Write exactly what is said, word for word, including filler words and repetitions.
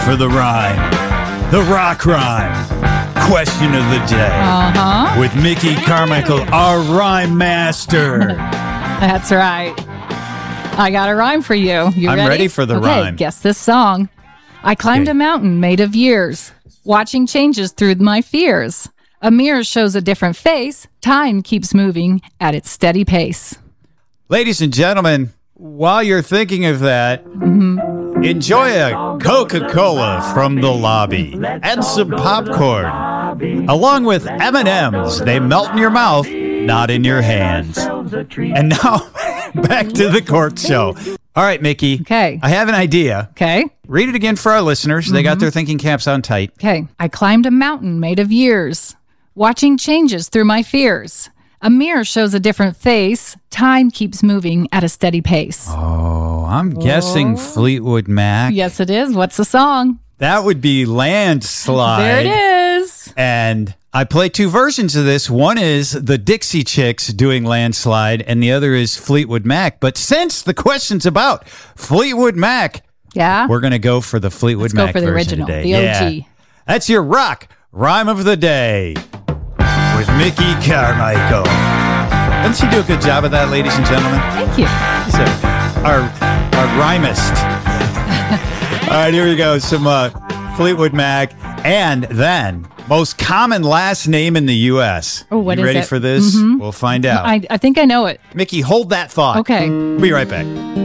For the rhyme, the rock rhyme, question of the day. Uh-huh. With Mickey Carmichael, our rhyme master. That's right. I got a rhyme for you. You I'm ready? ready for the okay, rhyme. Guess this song. I climbed Okay. a mountain made of years, watching changes through my fears. A mirror shows a different face. Time keeps moving at its steady pace. Ladies and gentlemen, while you're thinking of that, Mm-hmm. enjoy a Coca-Cola from the lobby and some popcorn, along with M and M's. They melt in your mouth, not in your hands. And now, back to the court show. All right, Mickey. Okay. I have an idea. Okay. Read it again for our listeners. They Mm-hmm. got their thinking caps on tight. Okay. I climbed a mountain made of years, watching changes through my fears. A mirror shows a different face. Time keeps moving at a steady pace. Oh, I'm guessing Fleetwood Mac. Yes, it is. What's the song? That would be Landslide. There it is. And I play two versions of this. One is the Dixie Chicks doing Landslide, and the other is Fleetwood Mac. But since the question's about Fleetwood Mac, Yeah. we're going to go for the Fleetwood Let's go Mac for the version original, today. the O G. Yeah. That's your rock rhyme of the day with Mickey Carmichael. Doesn't she do a good job of that, ladies and gentlemen? Thank you. She's a- our, our rhymist. All right, here we go. Some uh, Fleetwood Mac. And then, most common last name in the U S. Oh, what you is ready it? for this? Mhm. We'll find out. I, I think I know it. Mickey, hold that thought. Okay. We'll be right back.